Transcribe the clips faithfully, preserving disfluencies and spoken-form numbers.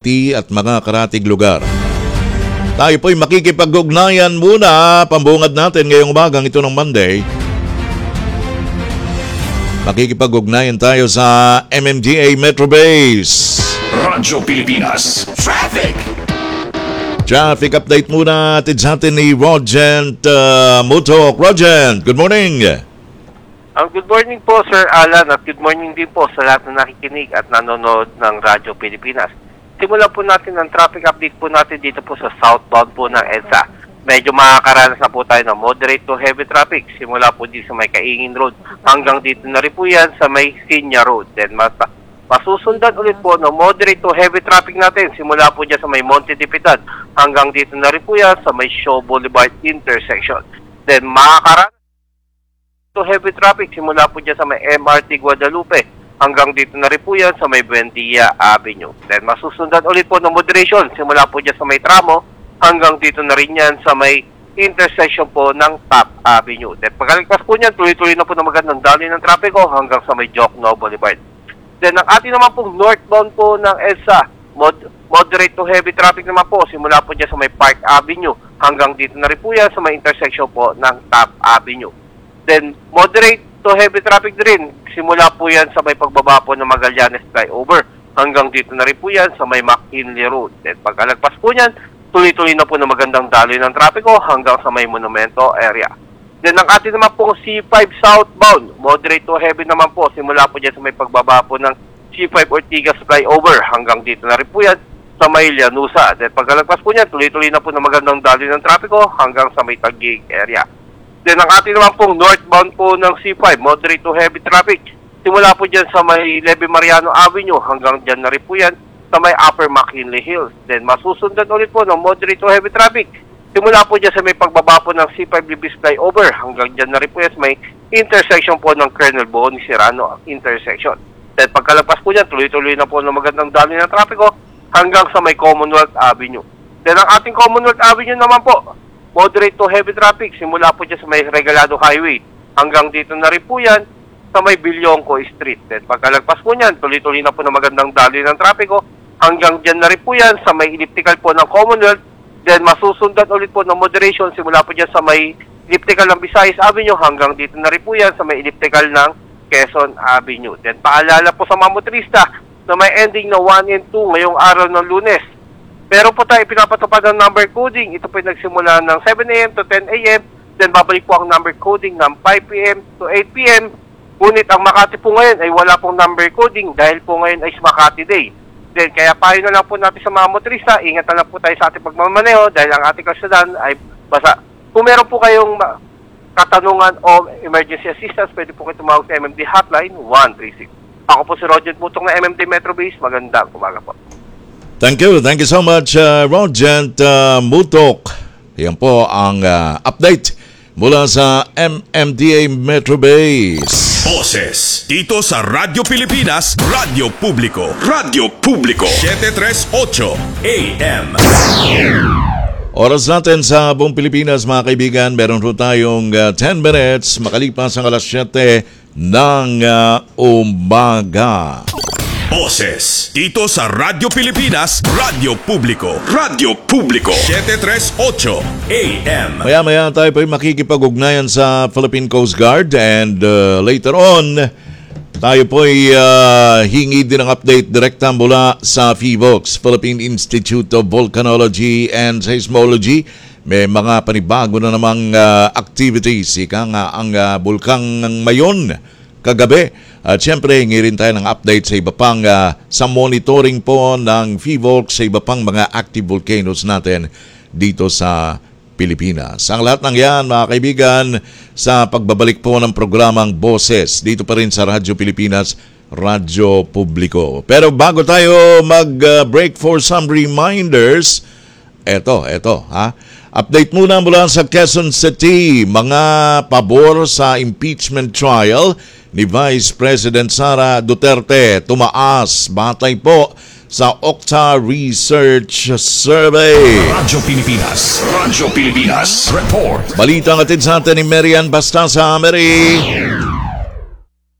City at mga karatig lugar. Tayo po'y makikipag-ugnayan muna, pambungad natin ngayong umagang ito ng Monday. Makikipag-ugnayan tayo sa M M D A Metro Base. Radyo Pilipinas Traffic. Traffic update muna atin sa atin ni Rogent uh, Mutok. Rogent, good morning. Um, good morning po, Sir Alan, at good morning din po sa lahat na nakikinig at nanonood ng Radyo Pilipinas. Simulan po natin ang traffic update po natin dito po sa southbound po ng EDSA. Medyo makakaranas na po tayo ng moderate to heavy traffic. Simula po dito sa may Kaingin Road hanggang dito na rin po yan sa may Sinya Road. Then mas masusundan ulit po ng moderate to heavy traffic natin. Simula po dyan sa may Monte de Piedad hanggang dito na rin po yan sa may Shaw Boulevard intersection. Then makakaranas to heavy traffic simula po dyan sa may M R T Guadalupe hanggang dito na rin po yan sa may Buendia Avenue. Then masusundan ulit po ng moderation simula po dyan sa may tramo hanggang dito na rin yan sa may intersection po ng Top Avenue. Then pagkaligpas po niyan, tuloy-tuloy na po na magandang daloy ng trapiko hanggang sa may Jokno Boulevard. Then ang ating naman pong northbound po ng EDSA, mod- moderate to heavy traffic naman po simula po dyan sa may Park Avenue hanggang dito na rin po yan sa may intersection po ng Top Avenue. Then moderate to heavy traffic din simula po yan sa may pagbaba po ng Magallanes Flyover hanggang dito na rin po yan sa may McKinley Road. Then pagkalagpas po niyan, tuloy-tuloy na po na magandang daloy ng trapiko hanggang sa may Monumento area. Then ang ating naman pong C five southbound, moderate to heavy naman po simula po dyan sa may pagbaba po ng C five Ortigas Flyover hanggang dito na rin po yan sa may Llanusa. Then pagkalagpas po niyan, tuloy-tuloy na po na magandang daloy ng trapiko hanggang sa may Taguig area. Then ang ating naman pong northbound po ng C five, moderate to heavy traffic. Simula po dyan sa may Leve Mariano Avenue hanggang dyan na rin po yan sa may Upper McKinley Hills. Then masusundan ulit po ng moderate to heavy traffic. Simula po dyan sa may pagbaba po ng C five Libis Flyover hanggang dyan na rin po yan sa may intersection po ng Colonel Boni Serrano intersection. Then pagkalagpas po dyan, tuloy-tuloy na po ng magandang daloy ng trapiko hanggang sa may Commonwealth Avenue. Then ang ating Commonwealth Avenue naman po, moderate to heavy traffic simula po dyan sa may Regalado Highway hanggang dito na rin po yan sa may Bilyongco Street. Then pagkalagpas po niyan, tuloy-tuloy na po na magandang daloy ng trapiko hanggang dyan na rin po yan sa may elliptical po ng Commonwealth. Then masusundan ulit po ng moderation simula po dyan sa may elliptical ng Visayas Avenue hanggang dito na rin po yan sa may elliptical ng Quezon Avenue. Then paalala po sa mga motorista na may ending na one and two ngayong araw ng Lunes. Pero po tayo pinapatupad ng number coding. Ito po nagsimula ng seven a m to ten a m Then babalik po ang number coding ng five p m to eight p m Ngunit ang Makati po ngayon ay wala pong number coding dahil po ngayon ay Makati Day. Then kaya payo na lang po natin sa mga motorista, ingat na lang po tayo sa ating pagmamaneho dahil ang ating kalsadahan ay basa. Kung meron po kayong katanungan o emergency assistance, pwede po kayo tumawag sa M M D Hotline one three six. Ako po si Roger Mutong na M M D Metro Base. Magandang umaga po. Thank you. Thank you so much, uh, Rogent uh, Mutok. Yan po ang uh, update mula sa M M D A Metro Base. Boses dito sa Radyo Pilipinas, Radyo Publiko. Radyo Publiko seven thirty-eight A M. Oras natin sa buong Pilipinas, mga kaibigan. Meron po tayong uh, ten minutes makalipas ang alas siyete ng uh, umaga. Boses dito sa Radyo Pilipinas, Radyo Publiko. Radyo Publiko seven thirty-eight A M. Maya-maya tayo po makikipag-ugnayan sa Philippine Coast Guard and uh, later on, tayo po ay uh, hingi din ng update direkta mula sa PHIVOLCS, Philippine Institute of Volcanology and Seismology. May mga panibago na namang uh, activities. Ika nga ang uh, bulkang Mayon kagabi. At syempre, hingi rin tayo ng update sa iba pang uh, sa monitoring po ng PHIVOLCS sa iba pang mga active volcanoes natin dito sa Pilipinas. Ang lahat ng yan, mga kaibigan, sa pagbabalik po ng programang Boses dito pa rin sa Radyo Pilipinas, Radyo Publiko. Pero bago tayo mag-break uh, for some reminders, eto, eto, ha? Update muna mula sa Quezon City, mga pabor sa impeachment trial ni Vice President Sara Duterte tumaas batay po sa Okta Research Survey. Radyo Pilipinas, Radyo Pilipinas Report. Balita ang atin sa atin ni Marian Bastasa. Mary.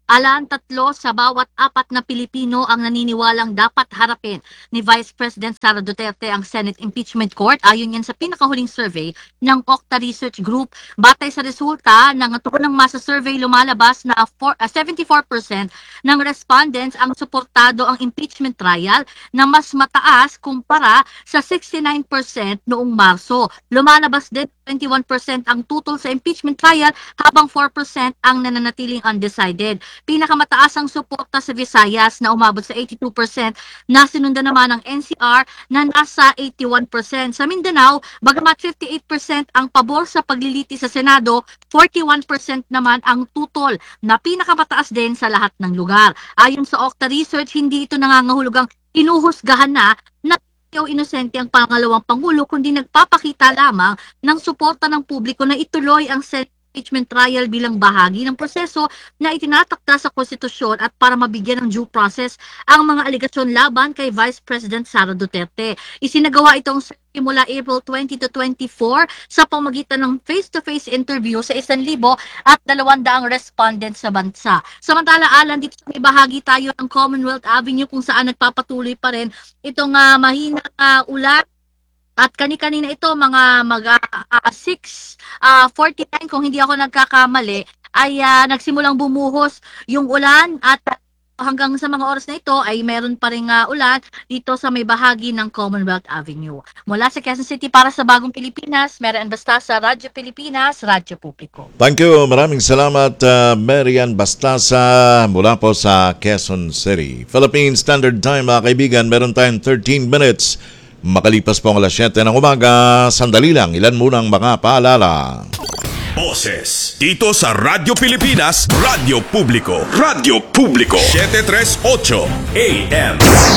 Alan, tatlo sa bawat apat na Pilipino ang naniniwalang dapat harapin ni Vice President Sara Duterte ang Senate Impeachment Court. Ayon yan sa pinakahuling survey ng Okta Research Group. Batay sa resulta ng tugunang masa survey, lumalabas na four, uh, seventy-four percent ng respondents ang suportado ang impeachment trial na mas mataas kumpara sa sixty-nine percent noong Marso. Lumalabas din twenty-one percent ang tutol sa impeachment trial habang four percent ang nananatiling undecided. Pinakamataas ang suporta sa Visayas na umabot sa eighty-two percent na sinundan naman ng N C R na nasa eighty-one percent. Sa Mindanao, bagamat fifty-eight percent ang pabor sa pagliliti sa Senado, forty-one percent naman ang tutol na pinakamataas din sa lahat ng lugar. Ayon sa Okta Research, hindi ito nangangahulugang inuhusgahan na na o inosente ang pangalawang Pangulo, kundi nagpapakita lamang ng suporta ng publiko na ituloy ang Senate impeachment trial bilang bahagi ng proseso na itinatakda sa konstitusyon at para mabigyan ng due process ang mga aligasyon laban kay Vice President Sara Duterte. Isinagawa itong mula April twenty to twenty-four sa pamagitan ng face-to-face interview sa isang libo at dalawandaang respondents sa bansa. Samantala, Alan, dito may bahagi tayo ng Commonwealth Avenue kung saan nagpapatuloy pa rin itong uh, mahinang uh, ulan. At kani-kanina ito, mga mag uh, six forty-nine, kung hindi ako nagkakamali, ay uh, nagsimulang bumuhos yung ulan at hanggang sa mga oras na ito ay meron pa rin uh, ulan dito sa may bahagi ng Commonwealth Avenue. Mula sa Quezon City para sa Bagong Pilipinas, Marian Bastasa, Radyo Pilipinas, Radyo Publiko. Thank you. Maraming salamat, uh, Marian Bastasa mula po sa Quezon City. Philippine Standard Time, mga kaibigan, meron tayong thirteen minutes. Makalipas po ang alas siyete ng umaga, sandali lang, ilan munang mga paalala. Boses dito sa Radyo Pilipinas, Radyo Publiko. Radyo Publiko seven thirty-eight A M.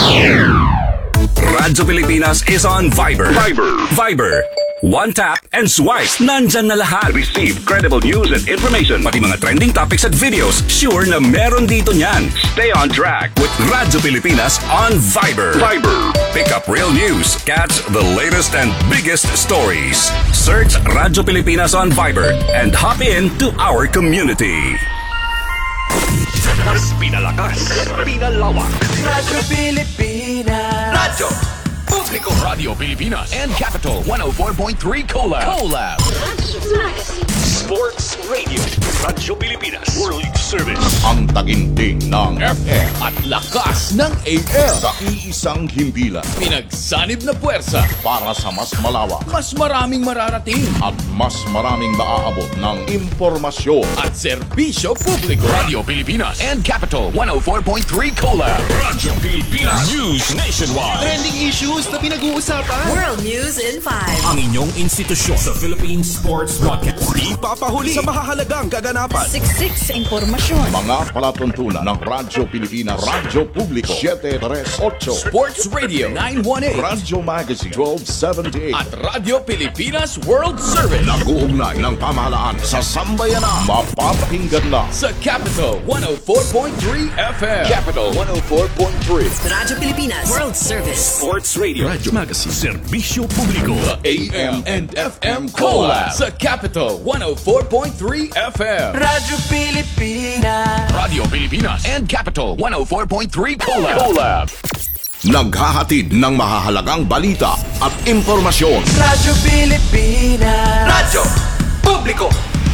Radyo Pilipinas is on Viber. Viber. Viber. One tap and swipe. Nandyan na lahat. Receive credible news and information. Pati mga trending topics at videos. Sure na meron dito niyan. Stay on track with Radyo Pilipinas on Viber. Viber. Pick up real news. Catch the latest and biggest stories. Search Radyo Pilipinas on Viber and hop in to our community. Mas pinalakas, pinalawak. Radyo Pilipinas. Radyo Publiko. Radio Pilipinas and Capital one oh four point three Collab. Collab. Sports Radio. Radyo Pilipinas. World Service. Ang taginting ng F M at lakas ng A M sa iisang himpilan. Pinagsanib na puwersa Para sa mas malawak mas maraming mararating at mas maraming maaabot ng impormasyon. at serbisyo publiko. Radio Pilipinas and Capital one oh four point three Collab. Radyo Pilipinas. News Nationwide. Trending issues na pinag-uusapan. World News in five. Ang inyong institusyon sa Philippine Sports Broadcast. Di papahuli sa mahahalagang kaganapan. Siksik sa impormasyon. Mga palatuntunan ng Radyo Pilipinas, Radyo Publiko seven thirty-eight, Sports Radio nine eighteen Radyo Magazine twelve seventy-eight. at Radio Pilipinas World Service Nag-uugnay ng pamahalaan sa sambayanan. Mapapakinggan na sa Capital one oh four point three F M. Capital one oh four point three. Radyo Pilipinas World Service. Sports Radio. Radyo Magazine. Serbisyo Publiko. A M and F M Collab Collab. sa Capital one oh four point three F M. Radyo Pilipinas. Radio Pilipinas and Capital one oh four point three Collab. Collab. Naghahatid ng mahahalagang balita at impormasyon. Radyo Pilipinas. Radyo Publiko.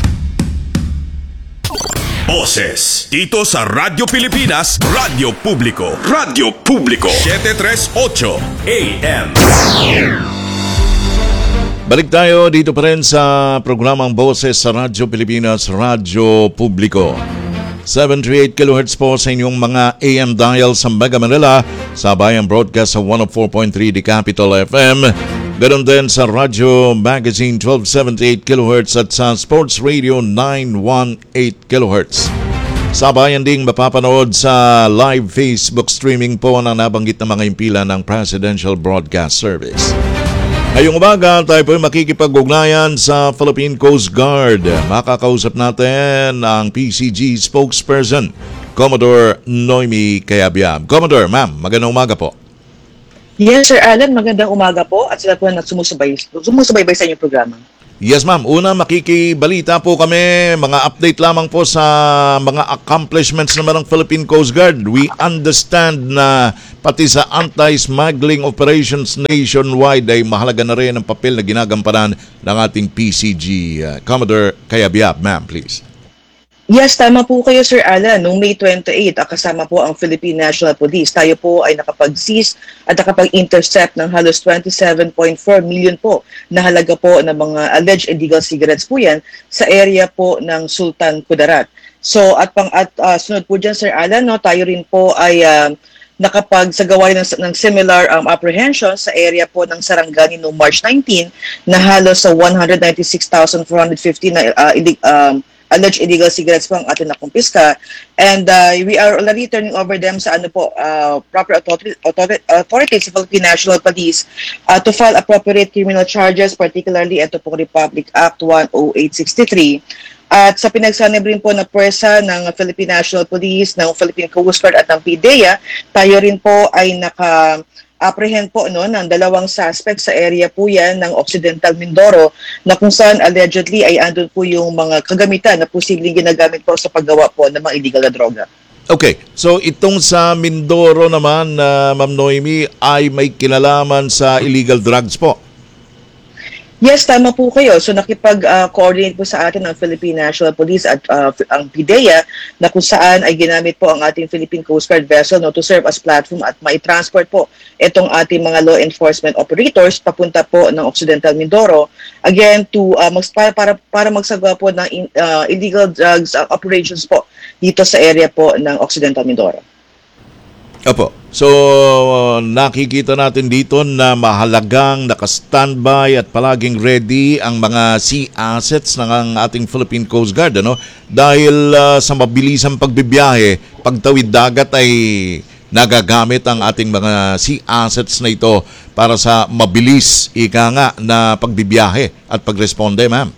Boses dito sa Radyo Pilipinas, Radyo Publiko. Radyo Publiko seven thirty-eight A M. Balik tayo dito pa rin sa programang Boses sa Radyo Pilipinas, Radyo Publiko. seven thirty-eight kilohertz po sa inyong mga A M dial sa Mega Manila, sa Bayang Broadcast sa one oh four point three The Capital F M. Ganon din sa Radio Magazine twelve seventy-eight kilohertz at sa Sports Radio nine eighteen kilohertz. Sa bayan ding mapapanood sa live Facebook streaming po ng nabanggit na mga impila ng Presidential Broadcast Service. Ngayong umaga, tayo po makikipag-ugnayan sa Philippine Coast Guard. Makakausap natin ang P C G spokesperson, Commodore Noemi Cayabyab. Commodore, ma'am, magandang umaga po. Yes, Sir Alan, magandang umaga po at sila po na sumusubay, sumusubaybay sa inyong programa. Yes, ma'am. Una, makikibalita po kami. Mga update lamang po sa mga accomplishments naman ng Philippine Coast Guard. We understand na pati sa anti-smuggling operations nationwide ay mahalaga na rin ang papel na ginagampanan ng ating P C G. Uh, Commodore Cayabyab, ma'am, please. Yes, tama po kayo, Sir Alan. Noong May twenty-eight, kasama po ang Philippine National Police. Tayo po ay nakapag-seize at nakapag-intercept ng halos twenty-seven point four million po na halaga po ng mga alleged illegal cigarettes po yan sa area po ng Sultan Kudarat. So, at pang at uh, sunod po dyan, Sir Alan, no, tayo rin po ay uh, nakapagsagawa ng, ng similar um, apprehension sa area po ng Sarangani noong March nineteenth na halos sa one hundred ninety-six thousand four hundred fifty na uh, illeg- um, alleged illegal cigarettes po ang atin nakumpiska, and uh, we are already turning over them sa ano po uh, proper authority, authority, authorities sa Philippine National Police uh, to file appropriate criminal charges, particularly ito po Republic Act one oh eight sixty-three. At sa pinagsanib rin po na pwersa ng Philippine National Police, ng Philippine Coast Guard at ng P D E A, tayo rin po ay naka apprehend po no, ng dalawang suspect sa area po yan ng Occidental Mindoro na kung saan allegedly ay andun po yung mga kagamitan na posibleng ginagamit po sa paggawa po ng mga illegal na droga. Okay, so itong sa Mindoro naman, uh, Ma'am Noemi, ay may kinalaman sa illegal drugs po. Yes, tama po kayo. So nakipag-coordinate uh, po sa atin ang Philippine National Police at uh, ang P D E A na kung saan ay ginamit po ang ating Philippine Coast Guard vessel no, to serve as platform at mai-transport po itong ating mga law enforcement operators papunta po ng Occidental Mindoro. Again, to uh, mag, para, para, para magsagawa po ng in, uh, illegal drugs uh, operations po dito sa area po ng Occidental Mindoro. Opo. So, uh, nakikita natin dito na mahalagang naka-standby at palaging ready ang mga sea assets ng ang ating Philippine Coast Guard. Ano? Dahil uh, sa mabilisang pagbibiyahe, pagtawid dagat ay nagagamit ang ating mga sea assets na ito para sa mabilis, ika nga, na pagbibiyahe at pagresponde, ma'am.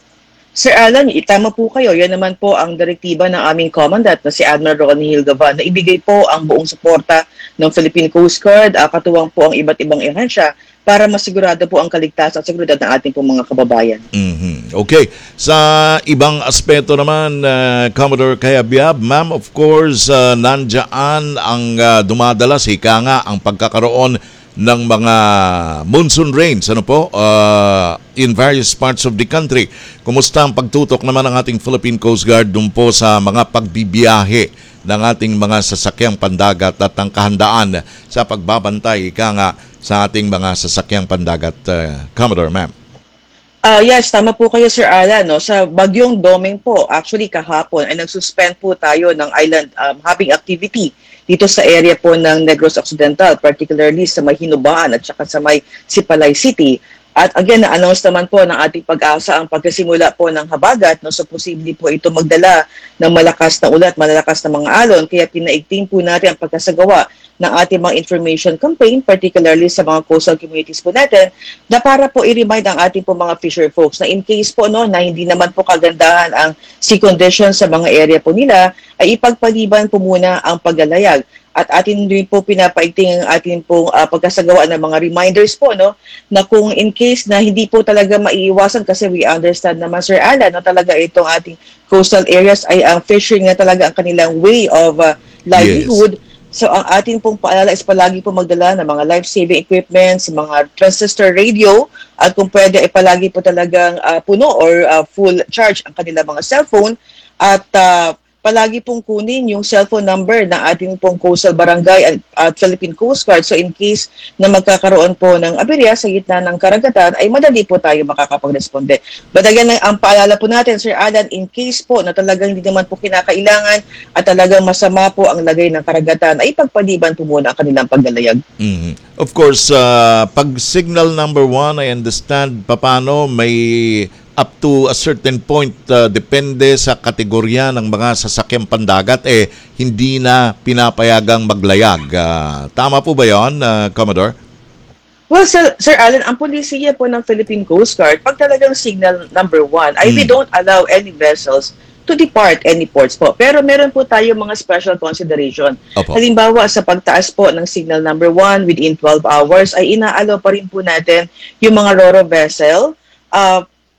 Sir Alan, tama po kayo. Yan naman po ang direktiba ng aming commandant na si Admiral Ronnie Hilgavan na ibigay po ang buong suporta ng Philippine Coast Guard, uh, katuwang po ang iba't ibang ehensya para masigurado po ang kaligtasan at seguridad ng ating po mga kababayan. Mm-hmm. Okay. Sa ibang aspeto naman, uh, Commodore Cayabyab, ma'am, of course, uh, nandyan ang uh, dumadalas, ika nga, ang pagkakaroon ng mga monsoon rains ano po uh, in various parts of the country. Kumusta ang pagtutok naman ng ating Philippine Coast Guard dun po sa mga pagbibiyahe ng ating mga sasakyang pandagat at ang kahandaan sa pagbabantay ika nga sa ating mga sasakyang pandagat, uh, Commodore, ma'am? Uh, yes, tama po kayo, Sir Alan. No? Sa Bagyong Doming po, actually kahapon ay nagsuspend po tayo ng island um, hopping activity dito sa area po ng Negros Occidental, particularly sa may Hinubaan at saka sa may Sipalay City. At again, na-announce naman po ng ating pag-asa ang pagkasimula po ng habagat. No? So posible po ito magdala ng malakas na ulat, malalakas na mga alon. Kaya pinaigting po natin ang pagkasagawa ng ating mga information campaign, particularly sa mga coastal communities po natin, na para po i-remind ang ating po mga fisher folks na in case po no, na hindi naman po kagandahan ang sea conditions sa mga area po nila, ay ipagpaliban po muna ang paglalayag. At atin din po pinapaigting ang ating po uh, pagkasagawa ng mga reminders po no na kung in case na hindi po talaga maiiwasan, kasi we understand naman, Sir Alan, no, talaga itong ating coastal areas ay ang fishing na talaga ang kanilang way of uh, livelihood. Yes. So ang ating pong paalala is palagi po magdala ng mga life-saving equipment, mga transistor radio, at kung pwede ay palagi po talagang uh, puno or uh, full charge ang kanilang mga cellphone, at uh, palagi pong kunin yung cellphone number ng ating pong coastal barangay at, at Philippine Coast Guard. So in case na magkakaroon po ng aberya sa gitna ng karagatan, ay madali po tayo makakapag-responde. But again, ang paalala po natin, Sir Alan, in case po na talagang hindi naman po kinakailangan at talagang masama po ang lagay ng karagatan, ay pagpaliban po muna ang kanilang paglalayag. Mm-hmm. Of course, uh, pag signal number one, I understand paano may up to a certain point, uh, depende sa kategorya ng mga sasakyang pandagat, eh, hindi na pinapayagang maglayag. Uh, tama po ba yun, uh, Commodore? Well, Sir, Sir Alan, ang polisiya po ng Philippine Coast Guard, pag talagang signal number one, ay mm. we don't allow any vessels to depart any ports po. Pero meron po tayo mga special consideration. Opo. Halimbawa, sa pagtaas po ng signal number one within twelve hours, ay inaalaw pa rin po natin yung mga ro-ro vessel, uh,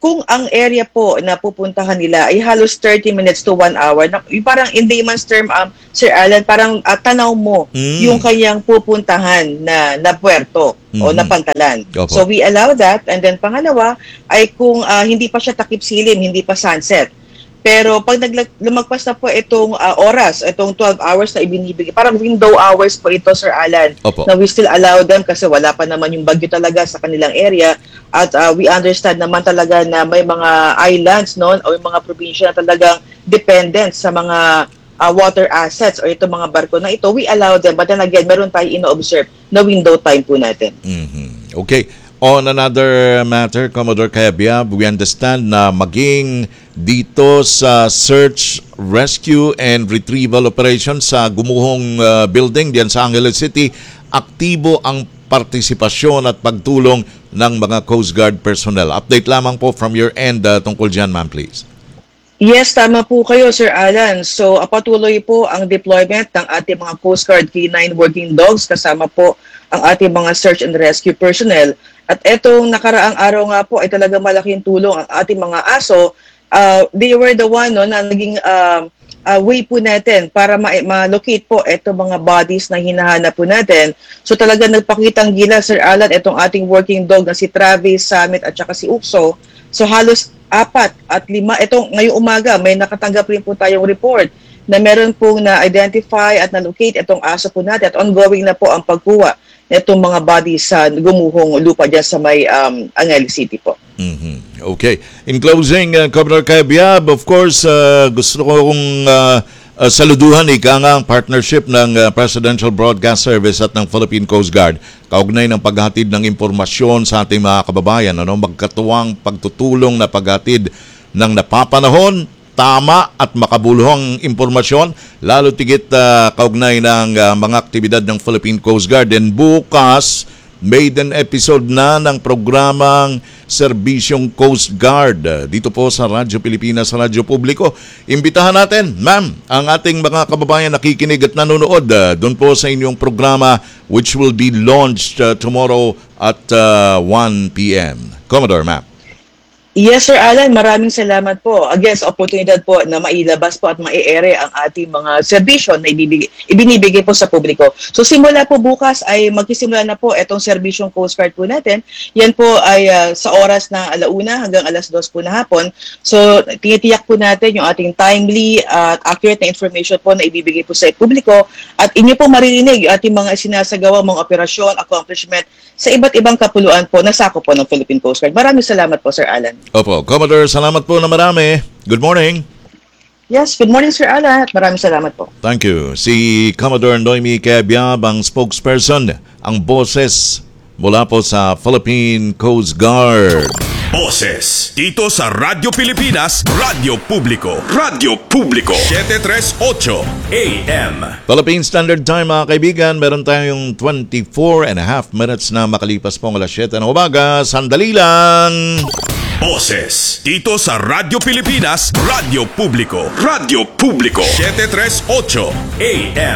kung ang area po na pupuntahan nila ay halos thirty minutes to one hour, na, yung parang in layman's term, um, Sir Alan, parang uh, tanaw mo Mm. yung kanyang pupuntahan na, na puerto o Mhm. na pantalan. Opo. So we allow that. And then pangalawa ay kung uh, hindi pa siya takip silim, hindi pa sunset. Pero pag naglag- lumagpas na po itong uh, oras, itong twelve hours na ibinibigay, parang window hours po ito, Sir Alan, Opo. na we still allow them kasi wala pa naman yung bagyo talaga sa kanilang area. At uh, we understand naman talaga na may mga islands noon o yung mga probinsya na talagang dependent sa mga uh, water assets o itong mga barko na ito. We allow them, but then again, meron tayo ino-observe na window time po natin. Mhm. Okay. On another matter, Commodore Cabiab, we understand na maging dito sa search, rescue, and retrieval operation sa gumuhong uh, building diyan sa Angeles City, aktibo ang partisipasyon at pagtulong ng mga Coast Guard personnel. Update lamang po from your end uh, tungkol dyan, ma'am, please. Yes, tama po kayo, Sir Alan. So, uh, patuloy po ang deployment ng ating mga Coast Guard K nine working dogs, kasama po ang ating mga search and rescue personnel. At etong nakaraang araw nga po ay talaga malaking tulong ang ating mga aso. Uh, they were the one no, na naging uh, uh, way po natin para ma- ma-locate po itong mga bodies na hinahanap po natin. So talaga nagpakitang gila, Sir Alan, itong ating working dog na si Travis, Summit at saka si Ukso. So halos apat at lima, itong ngayong umaga may nakatanggap rin po tayong report na meron pong na-identify at na-locate itong aso po natin at ongoing na po ang pagkuha itong mga bodies sa gumuhong lupa dyan sa may um, Angeles City po. Mhm. Okay. In closing, uh, Commodore Cabiab, of course, uh, gusto ko kong uh, uh, saluduhan ika nga ang partnership ng uh, Presidential Broadcast Service at ng Philippine Coast Guard kaugnay ng paghatid ng impormasyon sa ating mga kababayan. Ano? Magkatuwang pagtutulong na paghatid ng napapanahon, tama at makabuluhang impormasyon, lalo tigit uh, kaugnay ng uh, mga aktibidad ng Philippine Coast Guard. And bukas, maiden episode na ng programang Serbisyong Coast Guard uh, dito po sa Radyo Pilipinas, sa Radyo Publiko. Imbitahan natin, ma'am, ang ating mga kababayan nakikinig at nanonood uh, doon po sa inyong programa which will be launched uh, tomorrow at uh, one p.m. Commodore, ma'am. Yes, Sir Alan, maraming salamat po. Again, sa oportunidad po na mailabas po at maiere ang ating mga serbisyo na ibibigay, ibinibigay po sa publiko. So simula po bukas ay magsisimula na po itong serbisyong Coast Guard po natin. Yan po ay uh, sa oras ng alauna hanggang alas dos po na hapon. So tinitiyak po natin yung ating timely at uh, accurate na information po na ibibigay po sa publiko at inyo po maririnig yung ating mga sinasagawa mga operasyon, accomplishment sa iba't ibang kapuluan po na sakop po ng Philippine Coast Guard. Maraming salamat po, Sir Alan. Opo, Commodore, salamat po na marami. Good morning. Yes, good morning, Sir Alan. Maraming salamat po. Thank you. Si Commodore Noemi Cabiab, ang spokesperson, ang boses mula po sa Philippine Coast Guard. Boses dito sa Radyo Pilipinas, Radyo Publiko, Radyo Publiko, seven thirty-eight A M. Philippine Standard Time, mga kaibigan, meron tayong twenty-four and a half minutes na makalipas po ang alas siyete ng umaga. Sandali lang. Boses dito sa Radyo Pilipinas, Radyo Publiko, Radyo Publiko, seven thirty-eight A M.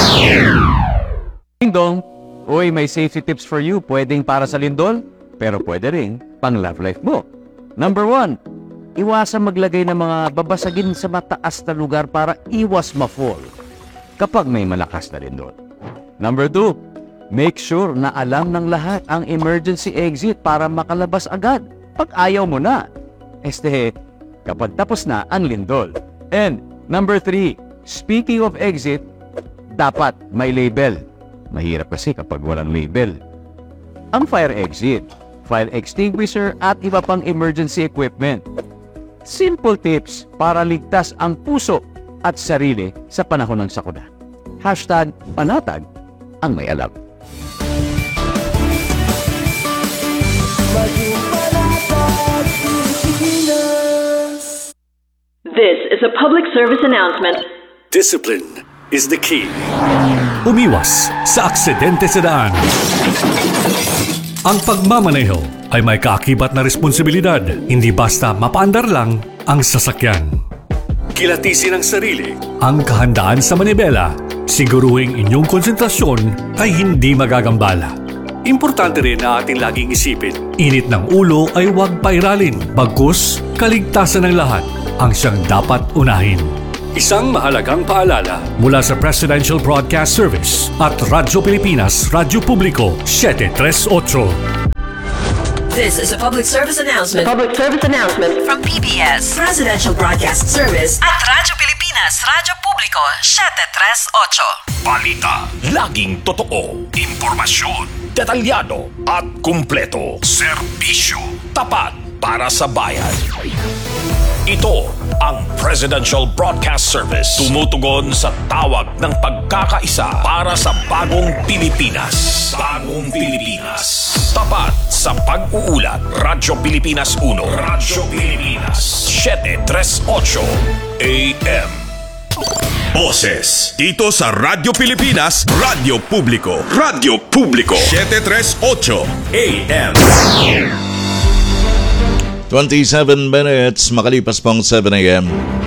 Ding dong, uy, may safety tips for you. Pwedeng para sa lindol, pero pwede rin pang love life mo. Number one, iwasan maglagay ng mga babasagin sa mataas na lugar para iwas ma-fall kapag may malakas na lindol. Number two, make sure na alam ng lahat ang emergency exit para makalabas agad pag ayaw mo na. Este, kapag tapos na ang lindol. And number three, speaking of exit, dapat may label. Mahirap kasi kapag walang label. Ang fire exit, fire extinguisher at iba pang emergency equipment. Simple tips para ligtas ang puso at sarili sa panahon ng sakuna. Hashtag panatag ang may alam. This is a public service announcement. Discipline is the key. Umiwas sa aksidente sa daan. Ang pagmamaneho ay may kaakibat na responsibilidad, hindi basta mapaandar lang ang sasakyan. Kilatisin ang sarili, ang kahandaan sa manibela, siguruhing inyong konsentrasyon ay hindi magagambala. Importante rin na ating laging isipin, init ng ulo ay huwag pairalin, bagkus kaligtasan ng lahat ang siyang dapat unahin. Isang mahalagang paalala mula sa Presidential Broadcast Service at Radyo Pilipinas, Radyo Publiko, seven thirty-eight. This is a public service announcement. Public service announcement From P B S Presidential Broadcast Service at Radyo Pilipinas, Radyo Publiko, seven thirty-eight. Balita, laging totoo. Impormasyon, detalyado at kumpleto. Serbisyo, tapat para sa bayan. Ito ang Presidential Broadcast Service. Tumutugon sa tawag ng pagkakaisa para sa bagong Pilipinas. Bagong Pilipinas. Tapat sa pag-uulat. Radyo Pilipinas one. Radyo Pilipinas seven thirty-eight A M. Boses dito sa Radyo Pilipinas, Radyo Publiko. Radyo Publiko seven thirty-eight A M. twenty-seven minutes, makalipas pong seven A M.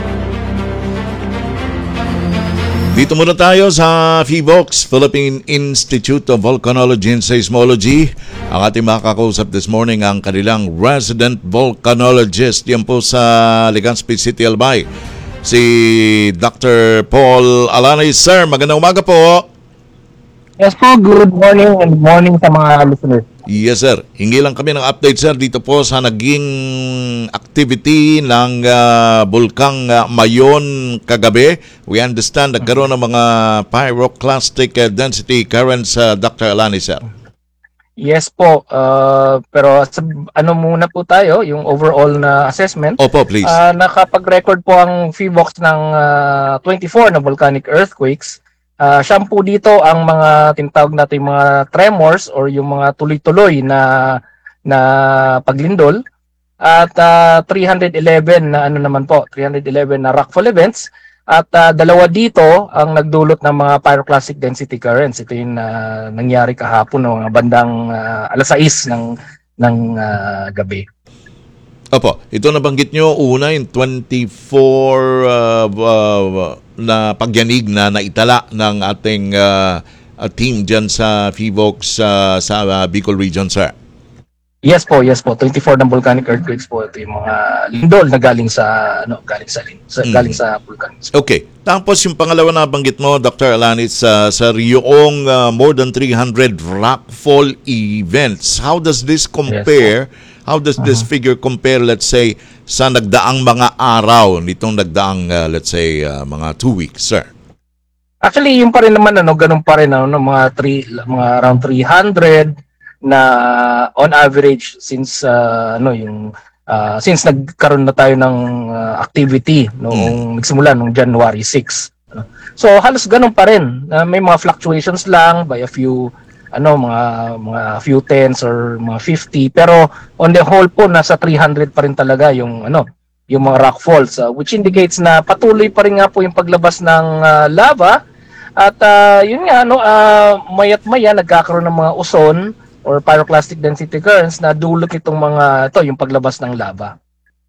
Dito muna tayo sa PHIVOLCS, Philippine Institute of Volcanology and Seismology. Ang ating makakausap this morning ang kanilang resident volcanologist. Yan po sa Legazpi City, Albay. Si Doctor Paul Alanis. Sir, magandang umaga po. Yes po, good morning and good morning sa mga listeners. Yes sir, hingi lang kami ng update sir dito po sa naging activity ng uh, Bulkang uh, Mayon kagabi. We understand nagkaroon ng mga pyroclastic uh, density currents, uh, Doctor Alani sir. Yes po, uh, pero sa, ano muna po tayo, yung overall na assessment. Opo, please. Uh, nakapag-record po ang PHIVOLCS ng uh, twenty-four na volcanic earthquakes. Uh, siyam po dito ang mga tinatawag natin mga tremors or yung mga tuloy-tuloy na na paglindol at uh, three hundred eleven na ano naman po three hundred eleven na rockfall events at uh, dalawa dito ang nagdulot ng mga pyroclastic density currents. Ito yung uh, nangyari kahapon no, mga bandang uh, alas sais ng ng uh, gabi. Opo, ito nabanggit nyo una yung twenty-four uh, uh, na pagyanig na naitala ng ating uh, team dyan sa PHIVOLCS uh, sa uh, Bicol Region, sir. Yes po, yes po. twenty-four na volcanic earthquakes po. Ito yung mga lindol na galing sa ano, galing sa, sa Mm. galing sa vulkan. Okay. Tapos yung pangalawa na banggit mo, Doctor Alanis, uh, sir, yung uh, more than three hundred rockfall events. How does this compare? Yes, how does this uh-huh. figure compare, let's say, sa nagdaang mga araw nitong nagdaang, uh, let's say, uh, mga two weeks, sir? Actually, yung pa rin naman, ano, ganun pa rin, ano, mga, three, mga around three hundred na on average since, uh, ano, yung, uh, since nagkaroon na tayo ng uh, activity noong, mm. nagsimula noong January sixth. Ano. So, halos ganun pa rin. Uh, may mga fluctuations lang by a few ano mga mga few tens or mga fifty, pero on the whole po nasa three hundred pa rin talaga yung ano yung mga rock falls, uh, which indicates na patuloy pa rin nga po yung paglabas ng uh, lava at uh, yun nga no uh, mayat maya nagkakaroon ng mga uson or pyroclastic density currents na dulot itong mga to yung paglabas ng lava.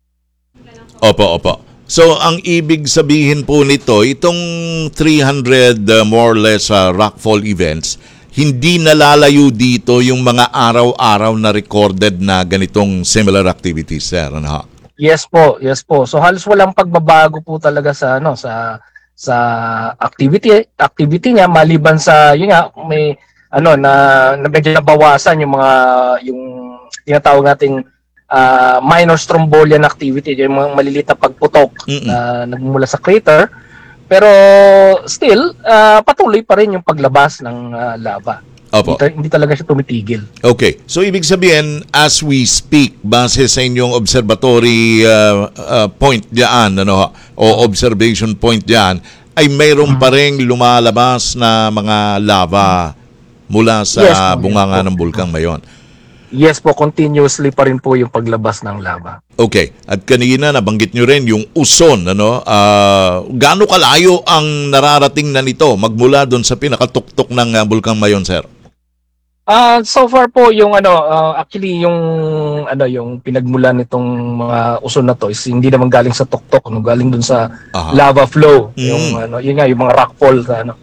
Opo, opo. So ang ibig sabihin po nito, itong three hundred uh, more or less uh, rockfall events, hindi nalalayo dito yung mga araw-araw na recorded na ganitong similar activities, sir. Ano? Yes po, yes po. So halos walang pagbabago po talaga sa ano sa sa activity activity niya maliban sa yun nga may ano na, na medyo nabawasan yung mga yung tinatawag nating uh, minor strombolian activity, yung mga maliliit na pagputok Mm-mm. na nagmumula sa crater. Pero still, uh, patuloy pa rin yung paglabas ng uh, lava. Opo. Hindi, hindi talaga siya tumitigil. Okay. So, ibig sabihin, as we speak, base sa inyong observatory uh, uh, point diyan, ano, o observation point diyan, ay mayroon pa rin lumalabas na mga lava mula sa yes, bunganga yes, ng Bulkang Mayon. Yes po, continuously pa rin po yung paglabas ng lava. Okay. At kanina nabanggit nyo rin yung uson, ano? Uh, gaano kalayo ang nararating na nito magmula doon sa pinakatuktok ng uh, Bulkang Mayon, sir? Uh, so far po yung ano, uh, actually yung ano yung pinagmulan nitong mga uson na to is hindi naman galing sa tuktok, no, galing doon sa Aha. lava flow, mm. yung ano, yun nga yung mga rockfall sa ano.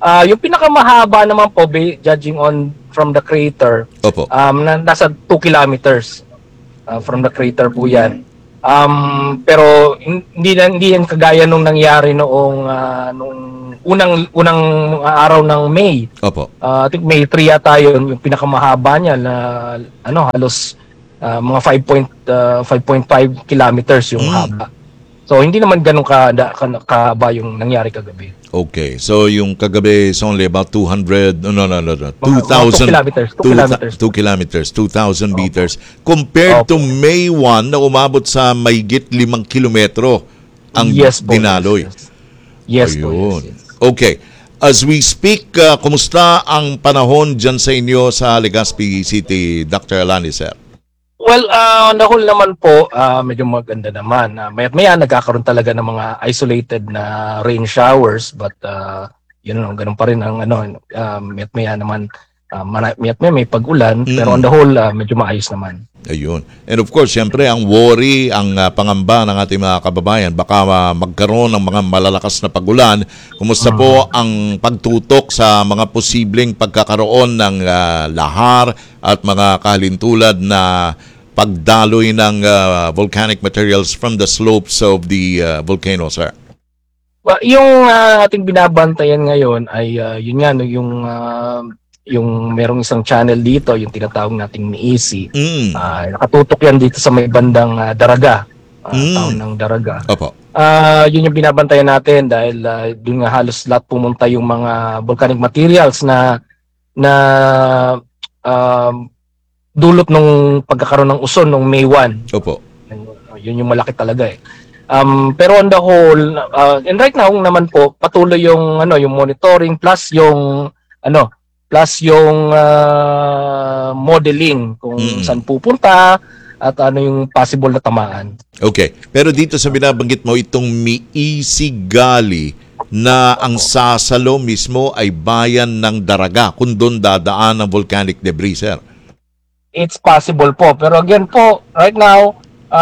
Ah, yung pinakamahaba naman po, ba- judging on from the crater, Opo. um, na, nasa two kilometers uh, from the crater po yan. Um, pero hindi na hindi yan kagaya nung nangyari noong uh, nung unang unang araw ng May. Opo. Uh, I think May three yata yun, yung pinakamahaba niya na ano halos uh, mga five point five kilometers yung Mm. haba. So hindi naman ganun ka, da, ka kahaba yung nangyari kagabi. Okay. So yung kagabi is only about two hundred, no, no, no, no, no, Mga- two thousand, mga two kilometers, two two- kilometers. two kilometers, two thousand meters. Compared to May one na umabot sa mayigit limang kilometro ang Yes po, dinaloy. Yes po, Ayun. Okay. As we speak, uh, kumusta ang panahon dyan sa inyo sa Legazpi City, Doctor Alani, sir? Well, uh, on the whole naman po, uh, medyo maganda naman. Uh, may maya nagkakaroon talaga ng mga isolated na rain showers, but uh, yun know, ganun pa rin ang ano, uh, may maya naman uh, may maya may pag-ulan, Mm. pero on the whole uh, medyo maayos naman. Ayun. And of course, siyempre, ang worry, ang uh, pangamba ng ating mga kababayan, baka uh, magkaroon ng mga malalakas na pagulan. Kumusta po ang pagtutok sa mga posibleng pagkakaroon ng uh, lahar at mga kahalintulad na pagdaloy ng uh, volcanic materials from the slopes of the uh, volcano, sir? Well, yung uh, ating binabantayan ngayon ay uh, yun nga no, yung uh, yung merong isang channel dito, yung tinatawag nating Miisi. Mm. Uh, nakatutok yan dito sa may bandang uh, Daraga, uh, Mm. town ng Daraga. Opo. Ah, yun yung binabantayan natin dahil uh, doon nga halos lahat pumunta yung mga volcanic materials na na um, dulot nung pagkakaroon ng uson nung May one. Opo. Yun yung malaki talaga eh. Um, pero on the whole, uh, and right now naman po patuloy yung ano yung monitoring plus yung ano plus yung uh, modeling kung Mm. saan pupunta at ano yung possible na tamaan. Okay. Pero dito sa binabanggit mo, itong Miisigali na ang sasalo mismo ay bayan ng Daraga kung doon dadaan ang volcanic debris, sir. It's possible po. Pero again po, right now,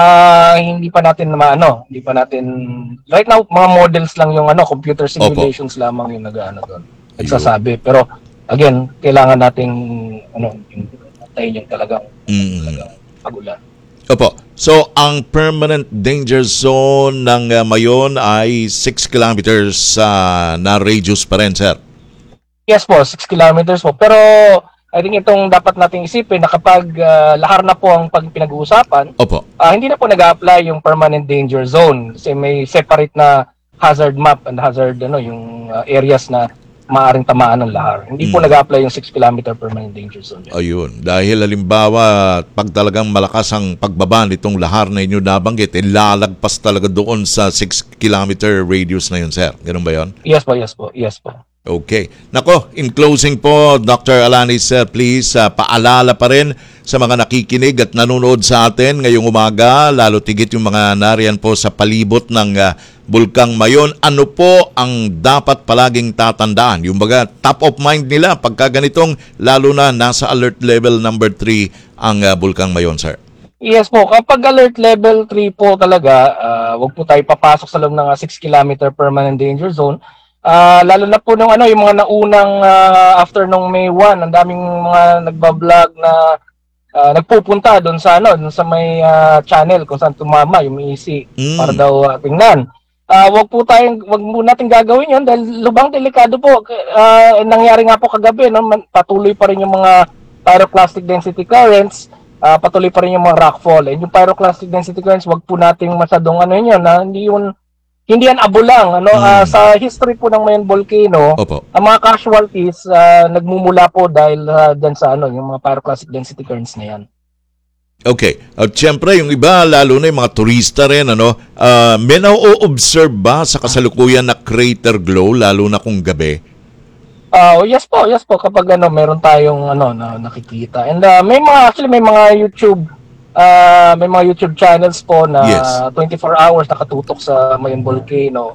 ah hindi pa natin maano, hindi pa natin right now mga models lang yung ano, computer simulations lamang yung nag-ano doon. Nagsasabi. Pero again, kailangan nating ano, yung tayo yung talagang Mm. pagulan. Opo. So, ang permanent danger zone ng uh, Mayon ay six kilometers uh, na radius pa rin, sir. Yes po, six kilometers po. Pero I think itong dapat nating isipin na kapag ah, lahar na po ang pag pinag-uusapan, Opo. ah, hindi na po nag-a-apply yung permanent danger zone kasi may separate na hazard map and hazard ano yung ah, areas na maaaring tamaan ng lahar. Hindi po Mm. nag-a-apply yung six kilometer permanent danger zone. Ayun. Dahil halimbawa, pag talagang malakas ang pagbaba nitong lahar na inyo nabanggit, eh, lalagpas talaga doon sa six kilometer radius na yun, sir. Ganun ba yun? Yes po, yes po, yes po. Okay. Nako, in closing po, Doctor Alani, sir, please, uh, paalala pa rin sa mga nakikinig at nanonood sa atin ngayong umaga, lalo tigit yung mga nariyan po sa palibot ng uh, Bulkang Mayon. Ano po ang dapat palaging tatandaan? Yung baga, top of mind nila pagka ganitong, lalo na nasa alert level number three ang uh, Bulkang Mayon, sir. Yes po, kapag alert level three po talaga, ah, wag po tayo papasok sa loob ng ah, six kilometer permanent danger zone. Ah, lalo na po nung ano, yung mga naunang ah, after nung May one, ang daming mga nagba-vlog na ah, nagpupunta doon sa ano, doon sa may ah, channel kung saan tumama yung Miisi Mm. para daw ah, tingnan. Ah, wag po tayong wag mo nating gagawin 'yon dahil lubang delikado po. Ah, nangyari nga po kagabi no, man- patuloy pa rin yung mga pyroclastic density currents, ah, patuloy pa rin yung mga rockfall. And yung pyroclastic density currents, wag po nating masyadong ano yun, na hindi yun hindi yan abo lang. Ano, ah, sa history po ng Mayon Volcano, Opo. ang mga casualties ah, nagmumula po dahil uh, dyan sa ano, yung mga pyroclastic density currents na yan. Okay. At syempre, yung iba, lalo na yung mga turista rin, ano, uh, may na-observe ba sa kasalukuyan na crater glow, lalo na kung gabi? Ah, yes po, yes po kapag ano meron tayong ano na nakikita. And ah, may mga actually may mga YouTube ah, may mga YouTube channels po na Yes. twenty-four hours nakatutok sa Mayon Volcano.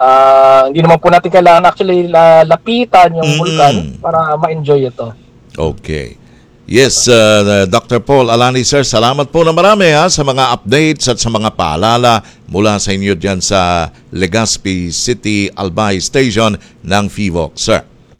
Ah, hindi naman po natin kailangan actually la- lapitan yung Mm. vulkan para ma-enjoy ito. Okay. Yes, uh, Doctor Paul Alani, sir, salamat po na marami ha, sa mga updates at sa mga paalala mula sa inyo dyan sa Legazpi City Albay Station ng F I V O C, sir.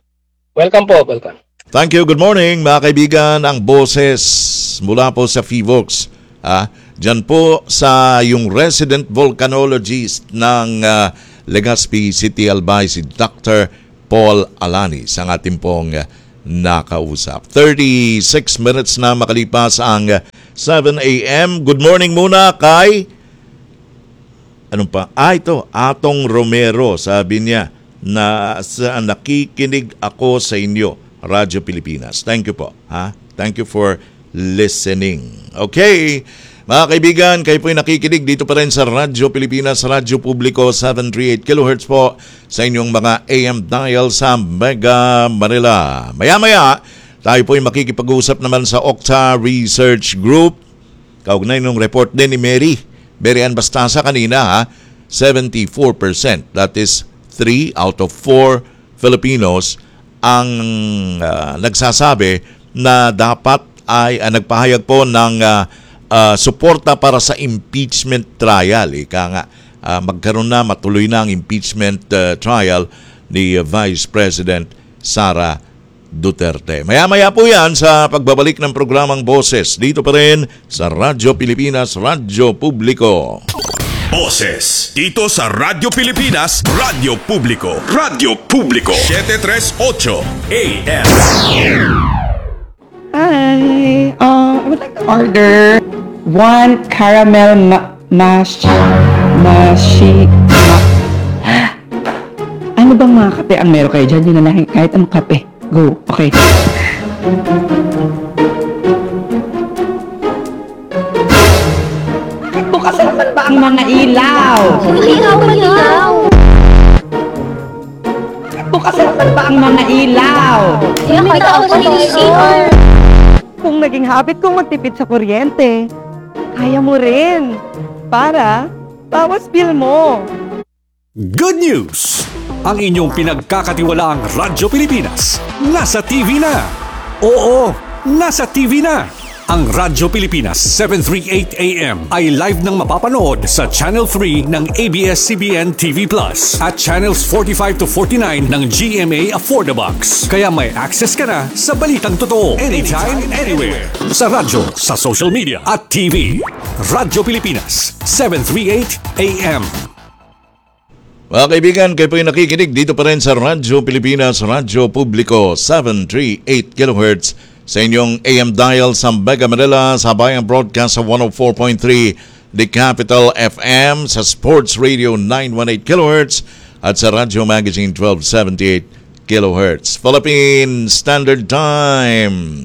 Welcome po, welcome. Thank you. Good morning, mga kaibigan. Ang boses mula po sa Fivox. Ah, diyan po sa yung resident volcanologist ng uh, Legazpi City, Albay, si Doctor Paul Alanis, ang ating pong uh, nakausap. thirty-six minutes na makalipas ang uh, seven a.m. Good morning muna kay... Anong pa? Ah, ito. Atong Romero. Sabi niya na sa, nakikinig ako sa inyo, Radyo Pilipinas. Thank you po. Ha? Thank you for listening. Okay. Mga kaibigan, kayo po'y nakikinig dito pa rin sa Radyo Pilipinas, Radyo Publiko, seven thirty-eight kilohertz po sa inyong mga A M dial sa Mega Manila. Maya-maya, tayo po'y makikipag-usap naman sa Okta Research Group. Kaugnay ng report din ni Mary. Mary Ann Bastasa kanina, ha? seventy-four percent. That is three out of four Filipinos ang uh, nagsasabi na dapat ay uh, nagpahayag po ng uh, uh, suporta para sa impeachment trial. Ika nga, uh, magkaroon na, matuloy na ang impeachment uh, trial ni uh, Vice President Sara Duterte. Maya-maya po yan sa pagbabalik ng programang Boses dito pa rin sa Radyo Pilipinas, Radyo Publiko. Boses dito sa Radyo Pilipinas, Radyo Publiko. Radyo Publiko seven thirty-eight A M. Hi, uh, I would like to order one caramel ma- mash mashi ma- ano bang mga kape ang meron kayo dyan? Yun na lang, kahit anong kape. Go, okay. Bukas naman ba ang mga ilaw? Ilaw, ilaw. Bukas naman ba ang mga ilaw? Ilaw sa C R. Kung naging habit kong magtipid sa kuryente, kaya mo rin. Para bawas bill mo. Good news! Ang inyong pinagkakatiwalaang Radyo Pilipinas nasa T V na. Oo, nasa T V na. Ang Radyo Pilipinas seven thirty-eight A M ay live nang mapapanood sa Channel three ng A B S C B N T V Plus at Channels forty-five to forty-nine ng G M A Affordabox. Kaya may access ka na sa balitang totoo anytime, anywhere. Sa radyo, sa social media at T V. Radyo Pilipinas seven thirty-eight A M. Mga kaibigan, kayo po'y nakikinig dito pa rin sa Radyo Pilipinas, Radyo Publiko, seven thirty-eight kilohertz sa inyong A M dial sa Mega Manila, sa Bayang Broadcast sa one oh four point three, The Capital F M, sa Sports Radio nine eighteen kilohertz at sa Radyo Magazine twelve seventy-eight kilohertz. Philippine Standard Time.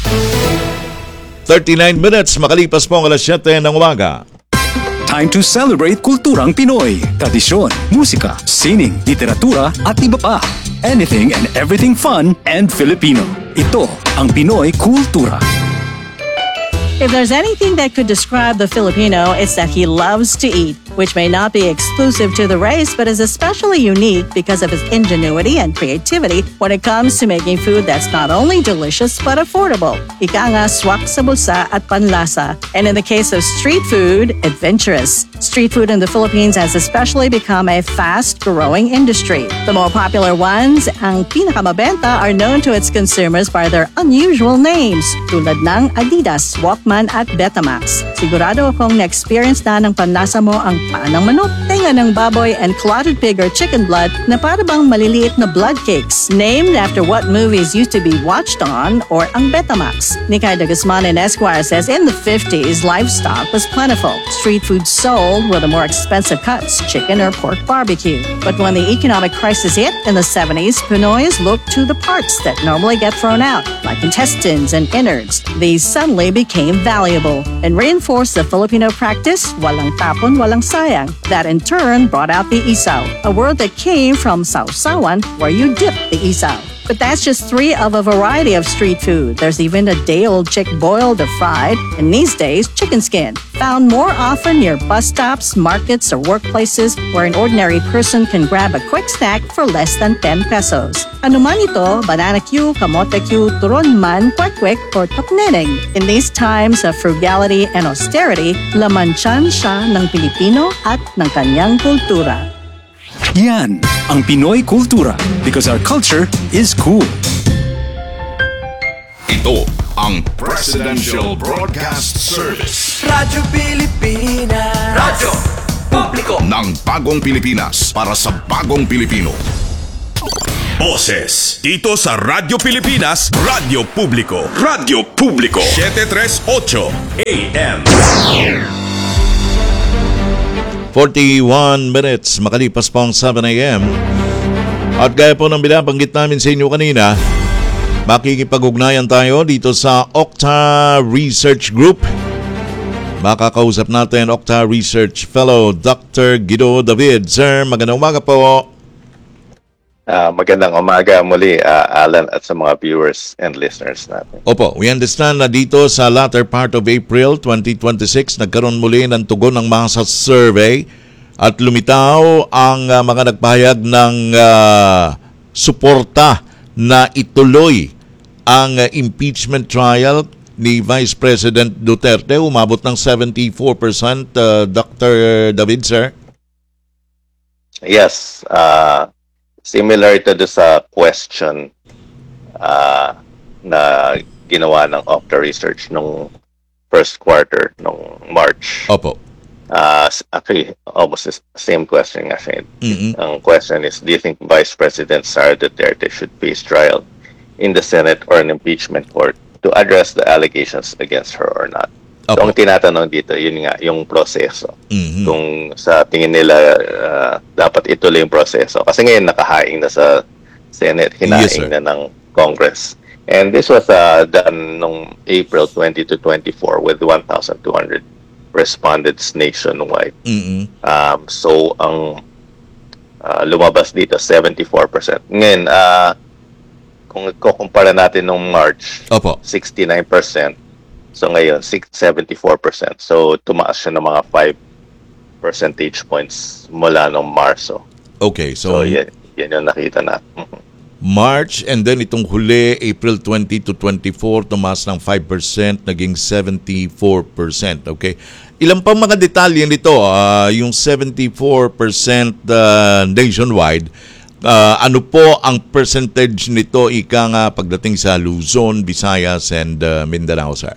thirty-nine minutes, makalipas po ang alas siyete ng umaga. Time to celebrate kulturang Pinoy, tradisyon, musika, sining, literatura at iba pa. Anything and everything fun and Filipino. Ito ang Pinoy Kultura. If there's anything that could describe the Filipino, it's that he loves to eat, which may not be exclusive to the race, but is especially unique because of his ingenuity and creativity when it comes to making food that's not only delicious but affordable. Ika nga, swak sa bulsa at panlasa. And in the case of street food, adventurous. Street food in the Philippines has especially become a fast-growing industry. The more popular ones, ang pinakamabenta, are known to its consumers by their unusual names, tulad ng Adidas, Walkman at Betamax. Sigurado akong na-experience na ng panlasa mo ang paa ng manok, tenga ng baboy, and clotted pig or chicken blood na para bang maliliit na blood cakes, named after what movies used to be watched on, or ang Betamax. Nikay de Guzman in Esquire says in the fifties, livestock was plentiful. Street food sold were the more expensive cuts, chicken or pork barbecue. But when the economic crisis hit in the seventies, Pinoys looked to the parts that normally get thrown out, like intestines and innards. These suddenly became valuable and reinforced the Filipino practice, walang tapon, walang sayang. That in turn brought out the isaw, a word that came from sausawan, where you dip the isaw. But that's just three of a variety of street food. There's even a day-old chick boiled or fried, and these days, chicken skin, found more often near bus stops, markets, or workplaces where an ordinary person can grab a quick snack for less than ten pesos. Ano man ito, banana Q, kamote Q, turon man, kwek-kwek, or tokneneng. In these times of frugality and austerity, laman tiyan siya ng Pilipino at ng kanyang kultura. Yan ang Pinoy Kultura because our culture is cool. Ito ang Presidential Broadcast Service. Radyo Pilipinas. Radyo Publiko ng bagong Pilipinas para sa bagong Pilipino. Boses dito sa Radyo Pilipinas, Radyo Publiko. Radyo Publiko seven thirty-eight A M. forty-one minutes makalipas po ang seven A M. At gaya po ng binabanggit namin sa inyo kanina, makikipag-ugnayan tayo dito sa Okta Research Group. Makakausap natin Okta Research Fellow Doctor Guido David. Sir, magandang umaga po. Uh, magandang umaga muli, uh, Alan, at sa mga viewers and listeners natin. Opo, we understand na dito sa latter part of April twenty twenty-six, nagkaroon muli ng tugon ng masa survey at lumitaw ang uh, mga nagpahayag ng uh, suporta na ituloy ang uh, impeachment trial ni Vice President Duterte. Umabot ng seventy-four percent, uh, Doctor David, sir? Yes, uh, similar to the sa question uh, na ginawa ng Okta Research nung first quarter, nung March. Opo. Uh, actually, almost the same question actually. Mm-hmm. Ang question is, do you think Vice President Sara Duterte should face trial in the Senate or an impeachment court to address the allegations against her or not? Opo. So, ang tinatanong dito, yun nga, yung proseso. Mm-hmm. Kung sa tingin nila, uh, dapat ituloy yung proseso. Kasi ngayon, nakahaing na sa Senate, hinaing Yes, na ng Congress. And this was uh, done noong April twenty to twenty-four with one thousand two hundred respondents nationwide. Mm-hmm. Um, so, ang uh, lumabas dito, seventy-four percent. Ngayon, uh, kung kukumpara natin nung March, Opo. sixty-nine percent. So, ngayon, seventy-four percent. So, tumaas siya ng mga five percentage points mula nung Marso. Okay, so, So, yan, yan yung nakita natin. March and then itong huli, April twenty to twenty-four, tumaas ng five percent, naging seventy-four percent. Okay. Ilan pang mga detalye nito? Uh, yung seventy-four percent uh, nationwide, uh, ano po ang percentage nito ika nga pagdating sa Luzon, Visayas, and uh, Mindanao, sir?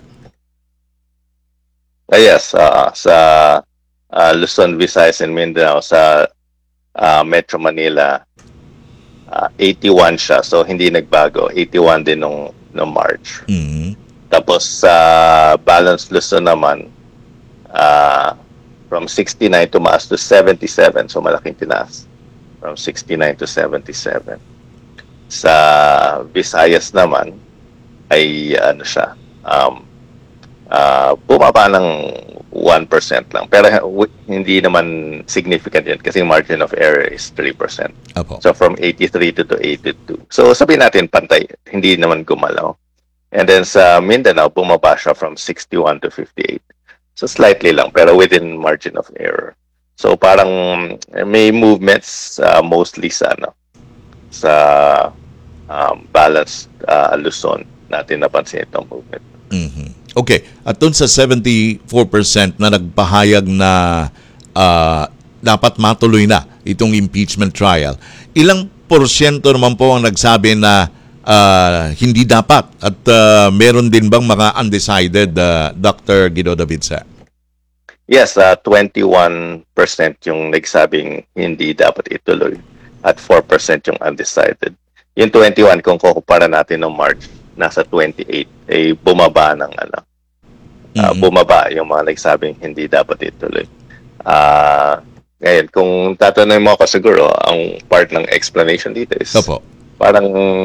Uh, yes, uh, sa uh, Luzon, Visayas, and Mindanao, sa uh, Metro Manila, uh, eighty-one siya. So, hindi nagbago. eighty-one din nung, nung March. Mm-hmm. Tapos, sa uh, Balance Luzon naman, uh, from sixty-nine tumaas to seventy-seven. So, malaking tinaas. From sixty-nine to seventy-seven. Sa Visayas naman, ay ano siya, um, Uh, bumaba ng one percent lang. Pero uh, hindi naman significant yun kasi margin of error is three percent. Apo. So from eighty-three to, to eighty-two. So sabihin natin pantay, hindi naman gumalaw. And then sa Mindanao, bumaba siya from sixty-one to fifty-eight. So slightly lang, pero within margin of error. So parang may movements uh, mostly sa, ano, sa um, balanced uh, Luzon natin napansin itong movement. Mm-hmm. Okay. At dun sa seventy-four percent na nagpahayag na uh, dapat matuloy na itong impeachment trial, ilang porsyento naman po ang nagsabi na uh, hindi dapat? At uh, meron din bang mga undecided, uh, Doctor Guido David, sir? Yes, uh, twenty-one percent yung nagsabing hindi dapat ituloy at four percent yung undecided. Yung twenty-one, kung kukumpara natin ng March, nasa twenty-eight, eh bumaba ng ano, uh, Mm-hmm. bumaba yung mga nagsabing hindi dapat ituloy. Uh, ngayon, kung tatanungin mo ako siguro, ang part ng explanation dito is Opo. parang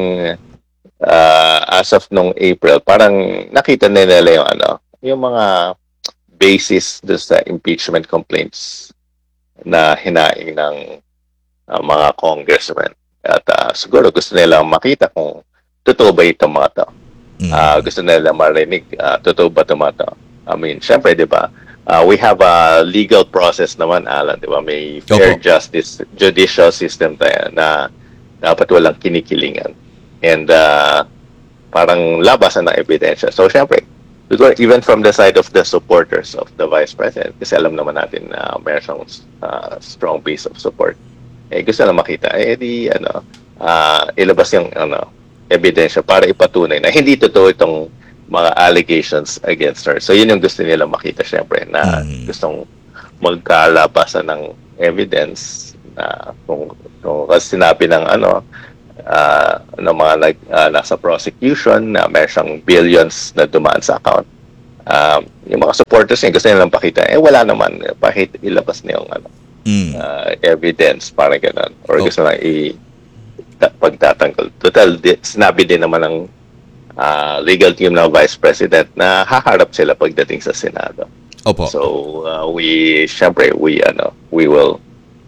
uh, as of nung April, parang nakita nila yung ano, yung mga basis do sa impeachment complaints na hinaing ng uh, mga congressmen. At uh, siguro gusto nila makita kung totoo ba itong mga to. Uh, gusto nila marinig, uh, totoo ba itong mga to? I mean, syempre, di ba, uh, we have a legal process naman, Alan, di ba? May fair Opo. justice, judicial system tayo na dapat walang kinikilingan. And uh, parang labasan ng ebidensya. So, syempre, even from the side of the supporters of the Vice President, kasi alam naman natin na uh, mayroon siyang uh, strong base of support. Eh, gusto lang makita, eh, di, ano, uh, ilabas yung, ano, ebidensya para ipatunay na hindi totoo itong mga allegations against her. So yun yung gusto nila makita syempre, na mm. gustong magkalabasan ng evidence na kung, kung kasi sinabi ng ano, uh, ng mga nag, uh, nasa prosecution na may siyang billions na dumaan sa account. Um, yung mga supporters niya gusto nilang pakita, eh wala naman, bakit ilabas niya yung ano, mm. uh, evidence, parang gano'n. Or oh. gusto lang i- ta- pagtatanggal. Total, di- sinabi din naman ng uh, legal team ng Vice President na haharap sila pagdating sa Senado. Opo. So, uh, we, syempre, we, ano, we will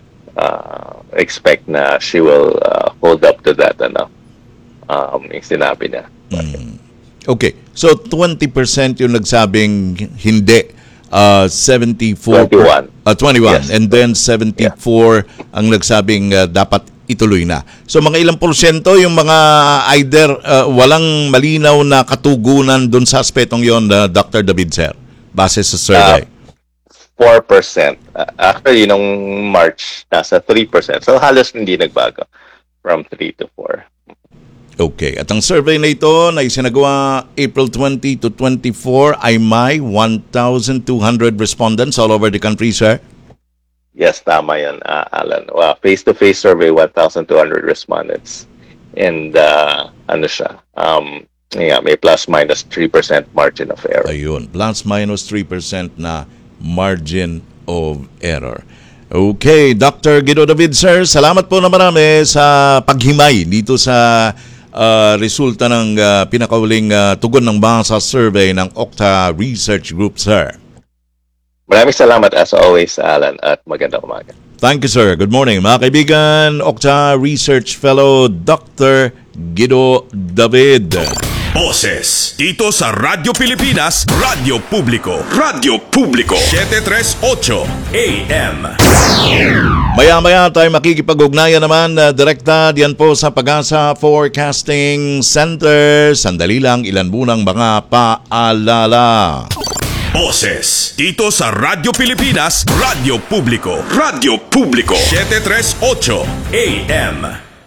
uh, expect na she will uh, hold up to that, ano, um, yung sinabi niya. Mm. Okay. So, twenty percent yung nagsabing hindi. Uh, seventy-four twenty-one. Uh, twenty-one. Yes. And then seventy-four yeah. ang nagsabing uh, dapat ituloy na. So, mga ilang porsyento yung mga either uh, walang malinaw na katugunan dun sa aspetong yon, uh, Doctor David, sir, base sa survey? Uh, four percent. Uh, actually, nung March, nasa three percent. So, halos hindi nagbago from three to four. Okay. At ang survey na ito na isinagawa April twenty to twenty-four ay may one thousand two hundred respondents all over the country, sir? Yes, tama yan, uh, Alan. Well, face-to-face survey, one thousand two hundred respondents. And uh, ano siya? Um, yeah, may plus-minus three percent margin of error. Ayun. Plus-minus three percent na margin of error. Okay, Doctor Guido David, sir, salamat po na marami sa paghimay dito sa uh, resulta ng uh, pinakauling uh, tugon ng basa survey ng Okta Research Group, sir. Maraming salamat as always, Alan, at magandang umaga. Thank you, sir. Good morning. Mga kaibigan, Okta Research Fellow Doctor Guido David. Boses dito sa Radyo Pilipinas, Radyo Publiko. Radyo Publiko, seven thirty-eight A M. Maya-maya tayo makikipag-ugnayan naman uh, direkta diyan po sa Pag-asa Forecasting Center. Sandali lang, ilan munang mga paalala. Boses dito sa Radyo Pilipinas, Radyo Publiko. Radyo Publiko, seven thirty-eight A M.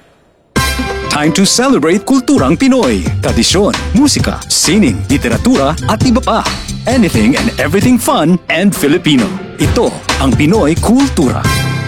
Time to celebrate kulturang Pinoy. Tradisyon, musika, sining, literatura at iba pa. Anything and everything fun and Filipino. Ito ang Pinoy Kultura.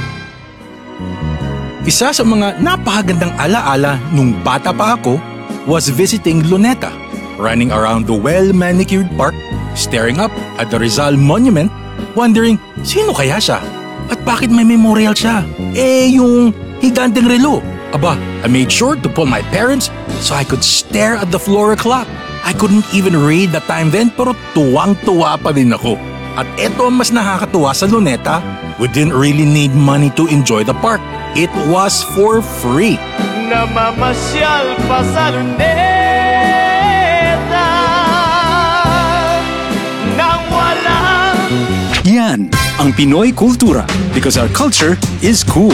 Isa sa mga napakagandang alaala nung bata pa ako was visiting Luneta, running around the well-manicured park, staring up at the Rizal Monument, wondering sino kaya siya at bakit may memorial siya. Eh, yung higanteng relo. Aba, I made sure to pull my parents so I could stare at the Flora clock. I couldn't even read the time then pero tuwang-tuwa pa din ako. At eto ang mas nakakatuwa sa Luneta, we didn't really need money to enjoy the park. It was for free. Namamasyal pa sa Luneta nang walang... Yan ang Pinoy Kultura because our culture is cool.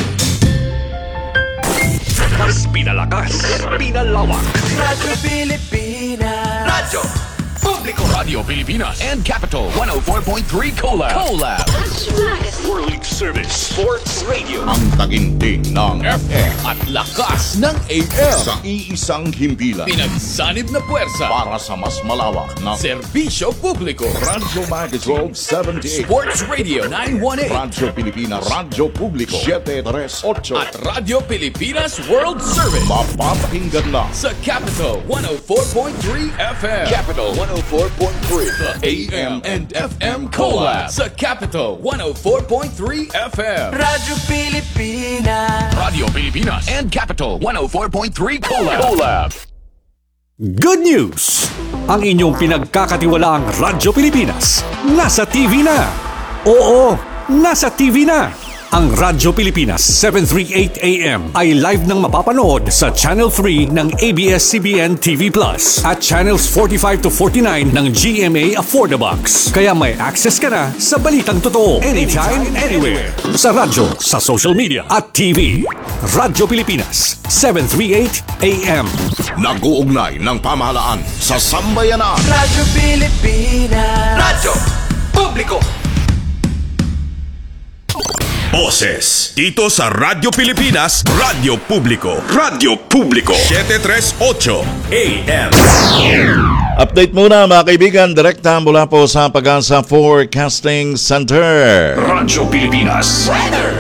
Mas pinalakas, pinalawak. Radyo Pilipinas. Radyo Publiko. Radio Pilipinas and Capital one oh four point three Collab. Collab. World Service Sports Radio. Ang taginting ng F M at lakas ng A M. Sa iisang himpilan. Pinagsanib na puwersa Para sa mas malawak na serbisyo publiko. Radyo Magazine seventy-eight. Sports Radio nine one eight. Radyo Pilipinas, Radyo Publiko seven thirty-eight. At Radio Pilipinas World Service. Mapapakinggan na Sa Capital one oh four point three F M. Capital one oh four point three. The A M and F M Collab. Sa Capital one oh four point three F M. Radyo Pilipinas. Radio Pilipinas and Capital one oh four point three Collab. Collab. Good news! Ang inyong pinagkakatiwalaang Radyo Pilipinas nasa T V na. Oo, nasa T V na. Ang Radyo Pilipinas seven thirty-eight A M ay live nang mapapanood sa Channel three ng A B S C B N T V Plus at Channels forty-five to forty-nine ng G M A Affordabox. Kaya may access ka na sa balitang totoo anytime, anywhere. Sa radyo, sa social media at T V. Radyo Pilipinas seven thirty-eight A M. Nag-uugnay ng pamahalaan sa sambayanan. Radyo Pilipinas. Radyo Publiko. Boses. Dito sa Radyo Pilipinas, Radyo Publiko. Radyo Publiko. seven tres eight A M. Update muna mga kaibigan, direkta mula po sa Pag-asa Forecasting Center. Radyo Pilipinas. Weather.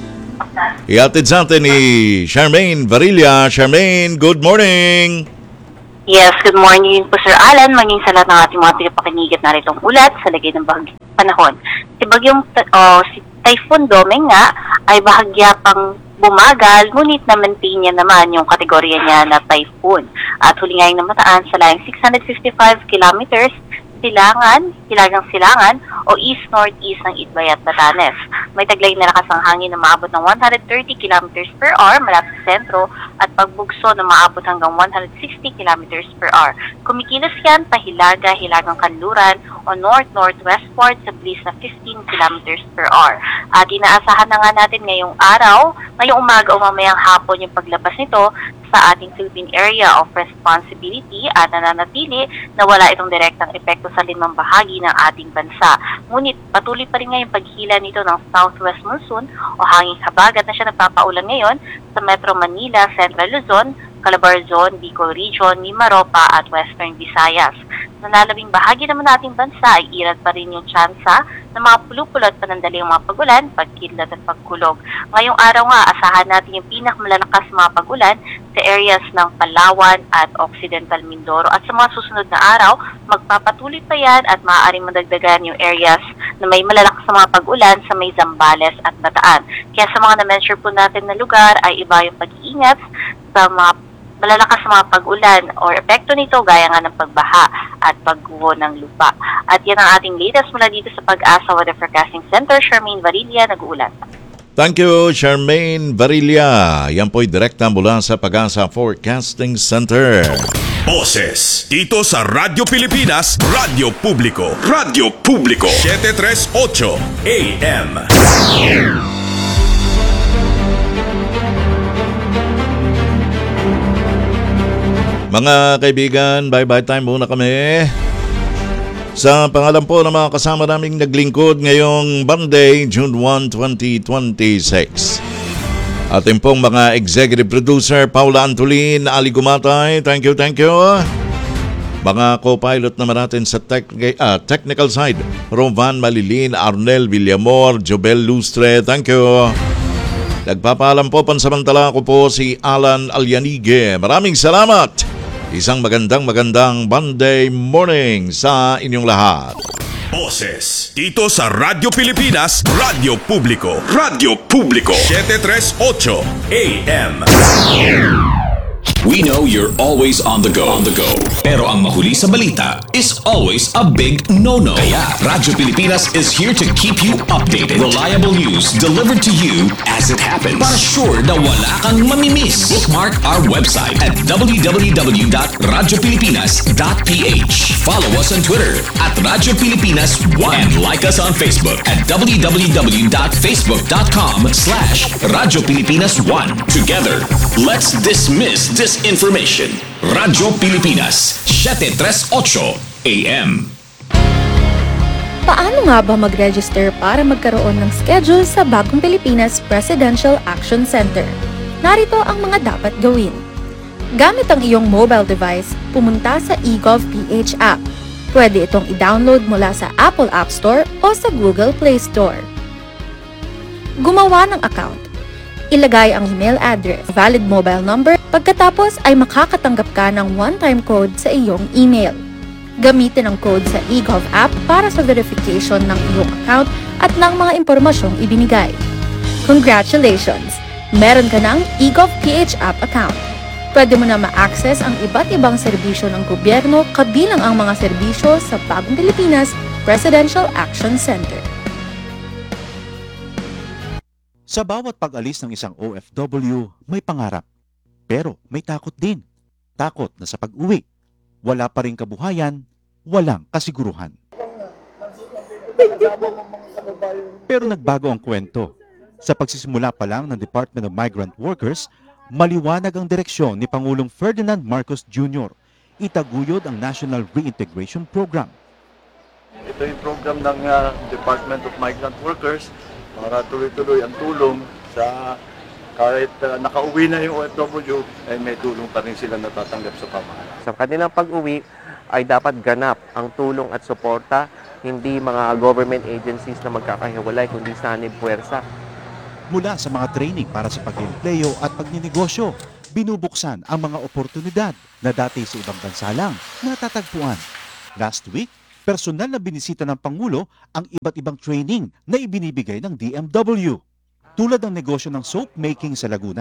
Iatid sa atin ni Charmaine Varilla. Charmaine, good morning! Yes, good morning po Sir Alan. Maging sa lahat ng ating mga tagapakinig at naritong ulat sa lagay ng bahagyang panahon. Si bagyong uh, si Typhoon Domeng nga ay bahagya pang bumagal, ngunit na-maintain niya naman yung kategorya niya na typhoon. At huli nga yung namataan sa layong six hundred fifty-five kilometers silangan, hilagang silangan o east-northeast ng Itbay at Batanes. May taglay na lakas ang hangin na maabot ng one hundred thirty kilometers per hour malapit sa sentro at pagbugso na maabot hanggang one hundred sixty kilometers per hour. Kumikilos yan pahilaga, hilagang kanluran o north-northwestward sa bilis na fifteen kilometers per hour. At inaasahan na nga natin ngayong araw, ngayong umaga o mamayang hapon yung paglabas nito sa ating Philippine Area of Responsibility at nananatili na wala itong direktang epekto sa limang bahagi ng ating bansa. Ngunit patuloy pa rin ngayon paghila nito ng southwest monsoon o hanging habagat na siya nagpapaulan ngayon sa Metro Manila, Central Luzon, Calabarzon, Bicol Region, Mimaropa at Western Visayas. Sa nalalabing bahagi naman nating bansa ay irad pa rin yung tsansa ng mga pulupulot panandaling mga pagulan, pagkidlat at pagkulog. Ngayong araw nga, asahan natin yung pinakamalalakas mga pagulan sa areas ng Palawan at Occidental Mindoro. At sa mga susunod na araw, magpapatuloy pa yan at maaaring madagdagan yung areas na may malalakas na mga pagulan sa may Zambales at Bataan. Kaya sa mga na-mention po natin na lugar ay iba yung pag-iingat sa mga malalakas na mga pag-ulan or epekto nito gaya nga ng pagbaha at pagguho ng lupa. At yan ang ating latest mula dito sa Pag-asa Weather Forecasting Center. Charmaine Varilla, nag-uulat. Thank you, Charmaine Varilla. Yan po'y direkta mula sa Pag-asa Forecasting Center. Boses. Dito sa Radyo Pilipinas, Radyo Publiko. Radyo Publiko. seven tres eight A M. Mga kaibigan, bye-bye time muna kami. Sa pangalan po ng mga kasama naming naglingkod ngayong Monday, June first, twenty twenty-six. Ating pong mga executive producer, Paula Antolin, Ali Gumatay, thank you, thank you. Mga co-pilot naman natin sa tech, uh, technical side, Rovan Malilin, Arnel Villamor, Jobel Lustre, thank you. Nagpapaalam po pansamantala ko po si Alan Alyanige. Maraming salamat. Isang magandang magandang Monday morning sa inyong lahat. Boses. Dito sa Radyo Pilipinas, Radyo Publiko. Radyo Publiko. seven tres eight A M. We know you're always on the go. On the go. Pero ang mahuli sa balita is always a big no-no. Kaya Radyo Pilipinas is here to keep you updated. Reliable news delivered to you as it happens. Para sure na wala kang mamimiss. Bookmark our website at w w w dot radyo pilipinas dot p h. Follow us on Twitter at Radyo Pilipinas one and like us on Facebook at w w w dot facebook dot com slash Radyo Pilipinas one. Together, let's dismiss disinformation. Radyo Pilipinas, seven tres eight A M. Paano nga ba mag-register para magkaroon ng schedule sa Bagong Pilipinas Presidential Action Center? Narito ang mga dapat gawin. Gamit ang iyong mobile device, pumunta sa eGovPH app. Pwede itong i-download mula sa Apple App Store o sa Google Play Store. Gumawa ng account. Ilagay ang email address, valid mobile number, pagkatapos ay makakatanggap ka ng one-time code sa iyong email. Gamitin ang code sa eGov app para sa verification ng iyong account at ng mga impormasyong ibinigay. Congratulations! Meron ka ng eGovPH app account. Pwede mo na ma-access ang iba't ibang serbisyo ng gobyerno kabilang ang mga serbisyo sa Bagong Pilipinas Presidential Action Center. Sa bawat pag-alis ng isang O F W, may pangarap. Pero may takot din. Takot na sa pag-uwi. Wala pa ring kabuhayan, walang kasiguruhan. Pero nagbago ang kwento. Sa pagsisimula pa lang ng Department of Migrant Workers, maliwanag ang direksyon ni Pangulong Ferdinand Marcos Junior Itaguyod ang National Reintegration Program. Ito yung program ng uh, Department of Migrant Workers para tuloy-tuloy ang tulong sa kahit uh, nakauwi na yung O F W, ay may tulong pa rin sila natatanggap sa pamahalaan. Sa kanilang pag-uwi ay dapat ganap ang tulong at suporta, hindi mga government agencies na magkakahiwalay, kundi sanib puwersa. Mula sa mga training para sa pag-empleyo at pagninegosyo, binubuksan ang mga oportunidad na dati sa ibang bansa lang natatagpuan. Last week, personal na binisita ng Pangulo ang iba't ibang training na ibinibigay ng D M W. Tulad ng negosyo ng soap making sa Laguna.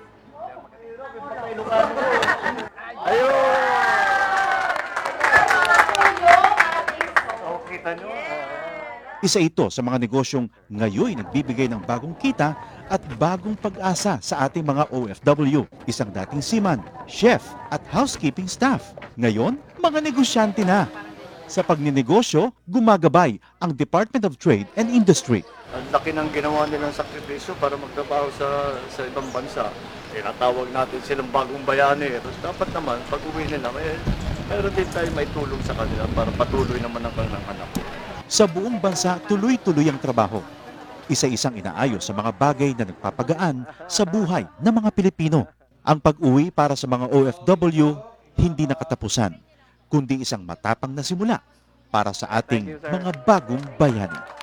Isa ito sa mga negosyong ngayon nagbibigay ng bagong kita at bagong pag-asa sa ating mga O F W. Isang dating seaman, chef at housekeeping staff. Ngayon, mga negosyante na. Sa pagninegosyo, gumagabay ang Department of Trade and Industry. Ang laki ng ginawa nilang sakripisyo para magtrabaho sa sa ibang bansa. Tinatawag natin silang bagong bayani. Tapos dapat naman, pag uwi nila, may, meron din tayo may tulong sa kanila para patuloy naman ang kanilang anak. Sa buong bansa, tuloy-tuloy ang trabaho. Isa-isang inaayos sa mga bagay na nagpapagaan sa buhay ng mga Pilipino. Ang pag-uwi para sa mga O F W, hindi nakatapusan, kundi isang matapang na simula para sa ating mga bagong bayani.